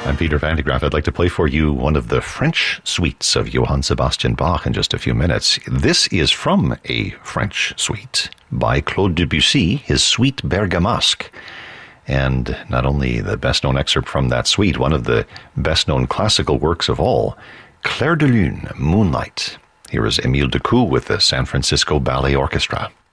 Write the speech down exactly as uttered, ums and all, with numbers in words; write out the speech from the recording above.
I'm Peter Van de Graaff. I'd like to play for you one of the French suites of Johann Sebastian Bach in just a few minutes. This is from a French suite by Claude Debussy, his Suite Bergamasque. And not only the best-known excerpt from that suite, one of the best-known classical works of all, Clair de Lune, Moonlight. Here is Émile Decou with the San Francisco Ballet Orchestra.